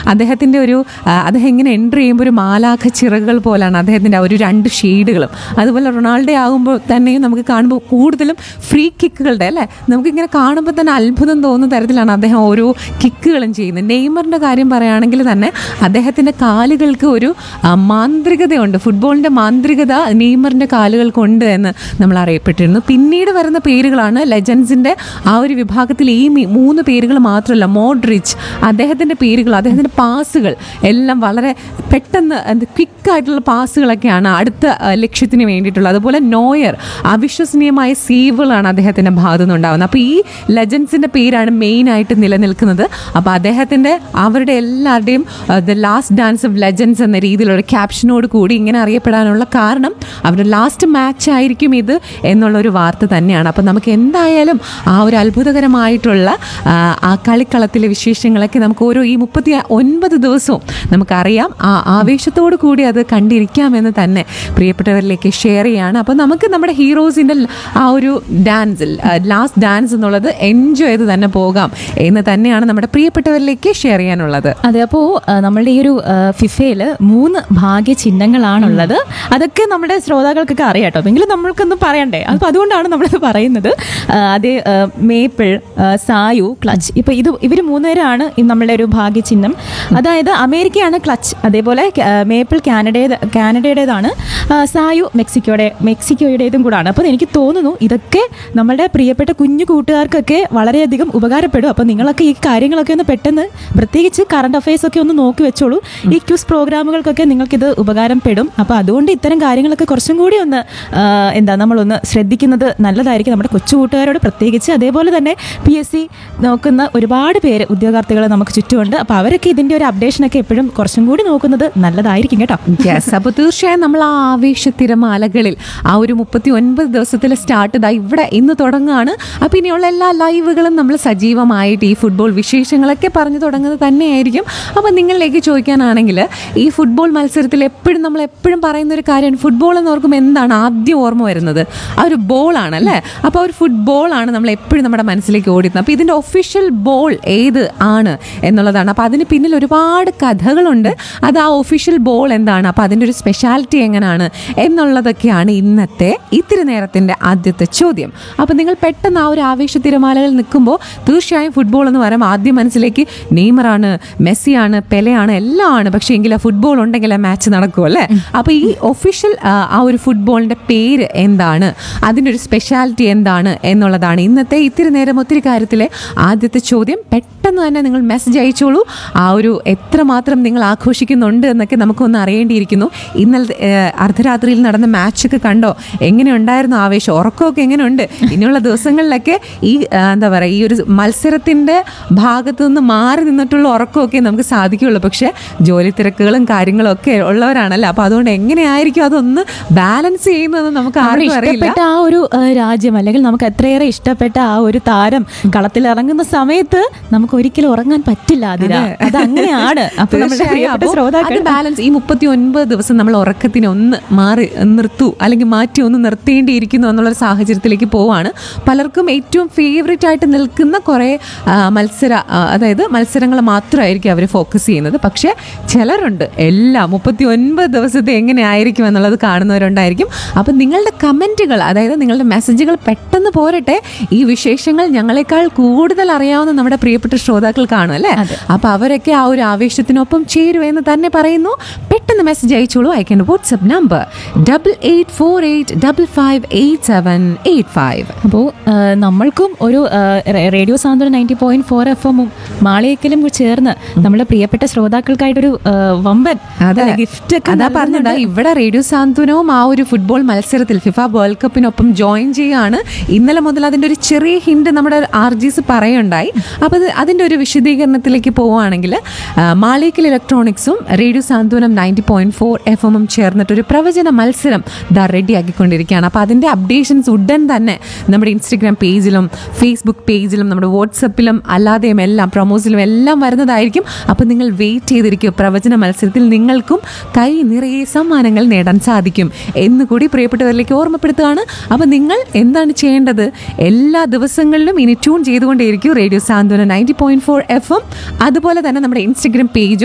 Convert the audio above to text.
അദ്ദേഹത്തിൻ്റെ അദ്ദേഹം ഇങ്ങനെ എൻട്രി ചെയ്യുമ്പോൾ ഒരു മാലാഖ ചിറകുകൾ പോലാണ് അദ്ദേഹത്തിൻ്റെ ആ ഒരു 2 ഷെയ്ഡുകളും. അതുപോലെ റൊണാൾഡോ ആകുമ്പോൾ തന്നെയും നമുക്ക് കാണുമ്പോൾ കൂടുതലും ഫ്രീ കിക്കുകളുടെ അല്ലേ, നമുക്കിങ്ങനെ കാണുമ്പോൾ തന്നെ അത്ഭുതം തോന്നുന്ന തരത്തിലാണ് അദ്ദേഹം ഓരോ കിക്കുകളും ചെയ്യുന്നത്. നെയ്മറിൻ്റെ കാര്യം പറയുകയാണെങ്കിൽ തന്നെ അദ്ദേഹത്തിൻ്റെ കാലുകൾക്ക് ഒരു മാന്ത്രികതയുണ്ട്, ഫുട്ബോളിൻ്റെ മാന്ത്രികത നെയ്മറിൻ്റെ കാലുകൾക്കുണ്ട് എന്ന് നമ്മൾ അറിയപ്പെട്ടിരുന്നു. പിന്നീട് വരുന്ന പേരുകളാണ് ലെജൻസിൻ്റെ ആ ഒരു വിഭാഗത്തിൽ ഈ 3 പേരുകൾ മാത്രമല്ല, മോഡ്രിച്ച്, അദ്ദേഹത്തിൻ്റെ പേരുകൾ, അദ്ദേഹത്തിൻ്റെ പാസുകൾ എല്ലാം വളരെ പെട്ടെന്ന് ക്വിക്കായിട്ടുള്ള പാസുകളൊക്കെയാണ് അടുത്ത ലക്ഷ്യത്തിന് വേണ്ടിയിട്ടുള്ളത്. അതുപോലെ നോയർ, അവിശ്വസനീയമായ സേവുകളാണ് അദ്ദേഹത്തിൻ്റെ ഭാഗത്തു നിന്നുണ്ടാകുന്നത്. അപ്പോൾ ഈ ലെജൻസിൻ്റെ പേരാണ് മെയിനായിട്ട് നിലനിൽക്കുന്നത്. അപ്പോൾ അദ്ദേഹത്തിൻ്റെ അവരുടെ എല്ലാവരുടെയും the last dance of legends എന്ന രീതിയിലുള്ള ക്യാപ്ഷനോട് കൂടി ഇങ്ങനെ അറിയപ്പെടാനുള്ള കാരണം അവരുടെ ലാസ്റ്റ് മാച്ച് ആയിരിക്കും ഇത് എന്നുള്ളൊരു വാർത്ത തന്നെയാണ്. അപ്പോൾ നമുക്ക് എന്തായാലും ആ ഒരു അത്ഭുതകരമായിട്ടുള്ള ആ കളിക്കളത്തിലെ വിശേഷങ്ങളൊക്കെ നമുക്ക് ഓരോ ഈ 39 ദിവസവും നമുക്കറിയാം. ആ ആവേശത്തോടു കൂടി അത് കണ്ടിരിക്കാമെന്ന് തന്നെ പ്രിയപ്പെട്ടവരിലേക്ക് ഷെയർ ചെയ്യാണ്. അപ്പോൾ നമുക്ക് നമ്മുടെ ഹീറോസിൻ്റെ ആ ഒരു ഡാൻസിൽ ലാസ്റ്റ് ഡാൻസ് എന്നുള്ളത് എൻജോയ് ചെയ്ത് തന്നെ പോകാം എന്ന് തന്നെയാണ് നമ്മുടെ പ്രിയപ്പെട്ടവരിലേക്ക് ഷെയർ ചെയ്യാനുള്ളത്. അതെ, അപ്പോൾ നമ്മളുടെ ഈ ഒരു ഫിഫയിൽ 3 ഭാഗ്യ ചിഹ്നങ്ങളാണുള്ളത്. അതൊക്കെ നമ്മുടെ ശ്രോതാക്കൾക്കൊക്കെ അറിയാം കേട്ടോ, എങ്കിലും നമ്മൾക്കൊന്നും പറയണ്ടേ, അപ്പോൾ അതുകൊണ്ടാണ് നമ്മളത് പറയുന്നത്. അത് മേപ്പിൾ, സായു, ക്ലച്ച്. ഇപ്പോൾ ഇവർ 3 പേരാണ് നമ്മളുടെ ഒരു ഭാഗ്യചിഹ്നം. അതായത് അമേരിക്കയാണ് ക്ലച്ച്, അതേപോലെ മേപ്പിൾ കാനഡയുടേതാണ്, സായു മെക്സിക്കോയുടേതും കൂടാണ്. അപ്പോൾ എനിക്ക് തോന്നുന്നു ഇതൊക്കെ നമ്മുടെ പ്രിയപ്പെട്ട കുഞ്ഞു കൂട്ടുകാർക്കൊക്കെ വളരെയധികം ഉപകാരപ്പെടും. അപ്പോൾ നിങ്ങളൊക്കെ ഈ കാര്യങ്ങളൊക്കെ ഒന്ന് പെട്ടെന്ന്, പ്രത്യേകിച്ച് കറണ്ട് അഫയേഴ്സ് ഒക്കെ ഒന്ന് നോക്കി വെച്ചോളൂ. ഈ ക്യൂസ് പ്രോഗ്രാമുകൾക്കൊക്കെ നിങ്ങൾക്കിത് ഉപകാരപ്പെടും. അപ്പോൾ അതുകൊണ്ട് ഇത്തരം കാര്യങ്ങളൊക്കെ കുറച്ചും കൂടി ഒന്ന് നമ്മളൊന്ന് ശ്രദ്ധിക്കുന്നത് നല്ലതായിരിക്കും നമ്മുടെ കൊച്ചു കൂട്ടുകാരോട് പ്രത്യേകിച്ച്. അതേപോലെ തന്നെ PSC നോക്കുന്ന ഒരുപാട് പേര് ഉദ്യോഗാർത്ഥികൾ നമുക്ക് ചുറ്റുമുണ്ട്. അപ്പോൾ അവരൊക്കെ ഇതിൻ്റെ ഒരു അപ്ഡേഷനൊക്കെ എപ്പോഴും കുറച്ചും കൂടി നോക്കുന്നത് നല്ലതായിരിക്കും കേട്ടോ. യെസ്, അപ്പോൾ തീർച്ചയായും നമ്മൾ ആ ആവേശ തിരമാലകളിൽ ആ ഒരു 39 ദിവസത്തിലെ സ്റ്റാർട്ട് ഇവിടെ ഇന്ന് തുടങ്ങുകയാണ്. അപ്പോൾ ഇനിയുള്ള എല്ലാ ലൈവുകളും നമ്മൾ സജീവമായിട്ട് ഈ ഫുട്ബോൾ വിശേഷങ്ങളൊക്കെ പറഞ്ഞു തുടങ്ങുന്നത് തന്നെയായിരിക്കും. അപ്പോൾ നിങ്ങളിലേക്ക് ചോദിക്കാനാണെങ്കിൽ ഈ ഫുട്ബോൾ മത്സരത്തിൽ നമ്മൾ എപ്പോഴും പറയുന്നൊരു കാര്യമാണ്, ഫുട്ബോൾ എന്ന് ഓർക്കുമ്പോൾ എന്താണ് ആദ്യം ഓർമ്മ വരുന്നത്? ആ ഒരു ബോളാണ് അല്ലേ. അപ്പോൾ ഒരു ഫുട്ബോളാണ് നമ്മൾ എപ്പോഴും നമ്മുടെ മനസ്സിലേക്ക് ഓടുന്നത്. അപ്പോൾ ഇതിൻ്റെ ഒഫീഷ്യൽ ബോൾ ഏത് ആണ് എന്നുള്ളതാണ്. അപ്പോൾ അതിന് പിന്നിൽ ഒരുപാട് കഥകളുണ്ട്. അത് ആ ഒഫീഷ്യൽ ബോൾ എന്താണ്, അപ്പോൾ അതിൻ്റെ ഒരു സ്പെഷ്യാലിറ്റി എങ്ങനെയാണ് എന്നുള്ളതൊക്കെയാണ് ഇന്നത്തെ ഇത്തിരി നേരത്തിൻ്റെ ആദ്യത്തെ ചോദ്യം. അപ്പോൾ നിങ്ങൾ പെട്ടെന്ന് ആ ഒരു ആവേശ തിരമാലകൾ നിൽക്കുമ്പോൾ തീർച്ചയായും ഫുട്ബോൾ എന്ന് പറയുമ്പോൾ ആദ്യം മനസ്സിലേക്ക് നെയ്മറാണ്, മെസ്സിയാണ്, പെലെയാണ്, എല്ലാം ആണ്. പക്ഷേ എങ്കിൽ ആ ഫുട്ബോൾ ഉണ്ടെങ്കിൽ ആ മാച്ച് നടക്കും അല്ലേ. അപ്പോൾ ഈ ഒഫീഷ്യൽ ആ ഒരു ഫുട്ബോളിൻ്റെ പേര് എന്താണ്, അതിൻ്റെ ഒരു സ്പെഷ്യാലിറ്റി എന്താണ് എന്നുള്ളതാണ് ഇന്നത്തെ ഇത്തിരി നേരം ഒത്തിരി കാര്യത്തിലെ ആദ്യത്തെ ചോദ്യം. പെട്ടെന്ന് തന്നെ നിങ്ങൾ മെസ്സേജ് അയച്ചോളൂ. ആ ഒരു എത്രമാത്രം നിങ്ങൾ ആഘോഷിക്കുന്നുണ്ട് എന്നൊക്കെ നമുക്കൊന്ന് അറിയേണ്ടിയിരിക്കുന്നു. ഇന്നലത്തെ അർദ്ധരാത്രിയിൽ നടന്ന മാച്ചൊക്കെ കണ്ടോ? എങ്ങനെ ഉണ്ടായിരുന്നു ആവേശം? ഉറക്കമൊക്കെ എങ്ങനെയുണ്ട്? ഇനിയുള്ള ദിവസങ്ങളിലൊക്കെ ഈ ഈ ഒരു മത്സരത്തിൻ്റെ ഭാഗത്തു നിന്ന് മാറി നിന്നിട്ടുള്ള ഉറക്കമൊക്കെ നമുക്ക് സാധിക്കുകയുള്ളൂ. പക്ഷേ ജോലി തിരക്കുകളും കാര്യങ്ങളും ഒക്കെ ഉള്ളവരാണല്ലോ. അപ്പോൾ അതുകൊണ്ട് എങ്ങനെയായിരിക്കും അതൊന്ന് ബാലൻസ് ചെയ്യുന്നത് നമുക്ക് ആർക്കും അറിയില്ല. ആ ഒരു രാജ്യം അല്ലെങ്കിൽ നമുക്ക് എത്രയേറെ ഇഷ്ടപ്പെട്ട ആ ഒരു താരം കളത്തിൽ ഇറങ്ങുന്ന സമയത്ത് നമുക്ക് ഒരിക്കലും ഉറങ്ങാൻ പറ്റില്ല. അത് അങ്ങനെയാണ്. ബാലൻസ് ഈ 39 ദിവസം നമ്മൾ ഉറക്കത്തിന് ഒന്ന് മാറ്റി ഒന്ന് നിർത്തേണ്ടിയിരിക്കുന്നു എന്നുള്ളൊരു സാഹചര്യത്തിലേക്ക് പോവാണ്. പലർക്കും ഏറ്റവും ഫേവറേറ്റ് ആയിട്ട് നിൽക്കുന്ന കുറേ മത്സരങ്ങൾ മാത്രമായിരിക്കും അവർ ഫോക്കസ് ചെയ്യുന്നത്. പക്ഷേ ചിലരുണ്ട് എല്ലാം 39 ദിവസത്തെ എങ്ങനെയായിരിക്കും എന്നുള്ളത് കാണുന്നവരുണ്ടായിരിക്കും. അപ്പം നിങ്ങളുടെ കമൻറ്റുകൾ, അതായത് നിങ്ങളുടെ മെസ്സേജുകൾ പെട്ടെന്ന് പോരട്ടെ. ഈ വിശേഷങ്ങൾ ഞങ്ങളെക്കാൾ കൂടുതൽ അറിയാവുന്ന നമ്മുടെ പ്രിയപ്പെട്ട ശ്രോതാക്കൾ കാണും അല്ലേ. അപ്പോൾ അവരൊക്കെ ആ ഒരു ആവേശത്തിനൊപ്പം ചേരുമെന്ന് തന്നെ പറയുന്നു. പെട്ടെന്ന് മെസ്സേജ് അയച്ചോളൂ. അയക്കേണ്ട വാട്സ്ആപ്പ് നമ്പർ 8848558785. അപ്പോൾ നമ്മൾക്കും ഒരു റേഡിയോ സാന്ത്വനം 90.4 FM മാളിയേക്കലും ചേർന്ന് നമ്മുടെ പ്രിയപ്പെട്ട ശ്രോതാക്കൾക്കായിട്ടൊരു വമ്പൻ ഗിഫ്റ്റ് ഒക്കെ അതാ പറഞ്ഞത്. ഇവിടെ റേഡിയോ സാന്ത്വനവും ആ ഒരു ഫുട്ബോൾ മത്സരത്തിൽ ഫിഫ വേൾഡ് കപ്പിനൊപ്പം ജോയിൻ ചെയ്യുകയാണ്. ഇന്നലെ മുതൽ അതിൻ്റെ ഒരു ചെറിയ ഹിന്റ് നമ്മുടെ RGs പറയുണ്ടായി. അപ്പോൾ അതിൻ്റെ ഒരു വിശദീകരണത്തിലേക്ക് പോവുകയാണെങ്കിൽ മാളിയേക്കൽ ഇലക്ട്രോണിക്സും റേഡിയോ സാന്ത്വനം 90.4 FM ചേർന്നിട്ടൊരു പ്രവചന മത്സരം റെഡിയാക്കിക്കൊണ്ടിരിക്കുകയാണ്. അപ്പോൾ അതിൻ്റെ അപ്ഡേഷൻസ് ഉടൻ തന്നെ നമ്മുടെ ഇൻസ്റ്റഗ്രാം പേജിലും ഫേസ്ബുക്ക് പേജിലും നമ്മുടെ വാട്സപ്പിലും അല്ലാതെയും എല്ലാം പ്രൊമോസിലും എല്ലാം വരുന്നതായിരിക്കും. അപ്പോൾ നിങ്ങൾ വെയിറ്റ് ചെയ്തിരിക്കും. പ്രവചന മത്സരത്തിൽ നിങ്ങൾക്കും കൈ നിറയെ സമ്മാനങ്ങൾ നേടാൻ സാധിക്കും എന്നുകൂടി പ്രിയപ്പെട്ടവരിലേക്ക് ഓർമ്മപ്പെടുത്തുകയാണ്. അപ്പോൾ നിങ്ങൾ എന്താണ് ചെയ്യേണ്ടത്? എല്ലാ ദിവസങ്ങളിലും ഇനി ട്യൂൺ ചെയ്തുകൊണ്ടേയിരിക്കും റേഡിയോ സാന്ത്വനം 90.4 FM. അതുപോലെ തന്നെ നമ്മുടെ ഇൻസ്റ്റഗ്രാം പേജും